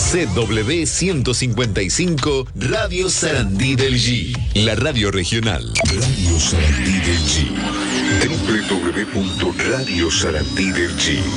CW 155 Radio Sarandí del G. La radio regional. Radio Sarandí del G. www.radiosarandidelg